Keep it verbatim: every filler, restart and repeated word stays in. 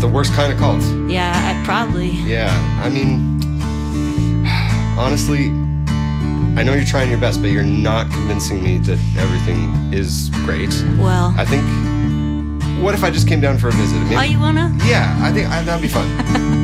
the worst kind of cult. Yeah, I probably. Yeah, I mean, honestly, I know you're trying your best, but you're not convincing me that everything is great. Well. I think, what if I just came down for a visit? Maybe, Oh, you wanna? Yeah, I think I, that'd be fun.